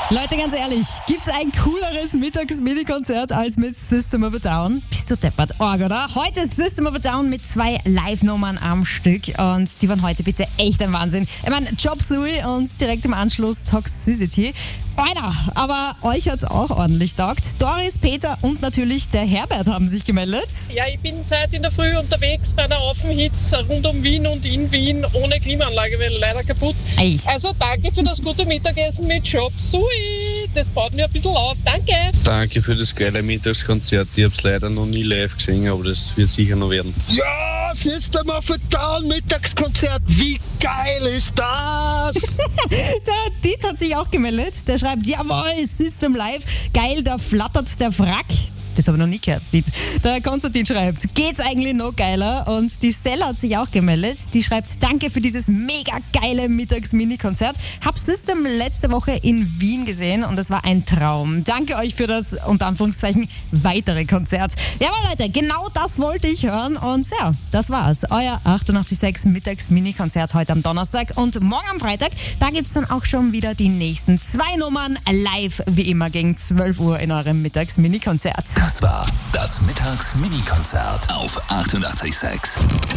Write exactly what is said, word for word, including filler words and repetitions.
Leute, ganz ehrlich, gibt's ein cooleres Mittags-Mini-Konzert als mit System of a Down? Bist du deppert, Org, oder? Heute ist System of a Down mit zwei Live-Nummern am Stück und die waren heute bitte echt ein Wahnsinn. Ich meine, Chop Suey und direkt im Anschluss Toxicity. Alter, aber euch hat's auch ordentlich taugt. Doris, Peter und natürlich der Herbert haben sich gemeldet. Ja, ich bin seit in der Früh unterwegs bei einer Affenhitz rund um Wien und in Wien ohne Klimaanlage, weil leider kaputt. Ei. Also danke für das gute Mittagessen mit Chop Suey. Das baut mir ein bisschen auf. Danke. Danke für das geile Mittagskonzert. Ich habe es leider noch nie live gesehen, aber das wird sicher noch werden. Ja, System of a Down Mittagskonzert. Wie geil ist das? Der Diet hat sich auch gemeldet. Der schreibt, jawohl, System Live. Geil, da flattert der Wrack. Das habe ich noch nie gehört. Der Konstantin schreibt, geht's eigentlich noch geiler? Und die Stella hat sich auch gemeldet. Die schreibt, danke für dieses mega geile Mittags-Mini-Konzert. Hab System letzte Woche in Wien gesehen und es war ein Traum. Danke euch für das, unter Anführungszeichen, weitere Konzert. Jawohl, Leute, genau das wollte ich hören. Und ja, das war's. Euer achtundachtzig Komma sechs Mittags-Mini-Konzert heute am Donnerstag. Und morgen am Freitag, da gibt's dann auch schon wieder die nächsten zwei Nummern live, wie immer, gegen zwölf Uhr in eurem Mittags-Mini-Konzert. Das war das Mittags-Mini-Konzert auf achtundachtzig Komma sechs.